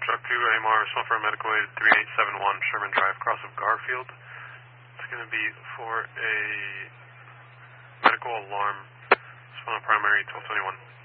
Truck 2, AMR, respond for a medical aid 3871 Sherman Drive, cross of Garfield. It's going to be for a medical alarm. Respond on primary 1221.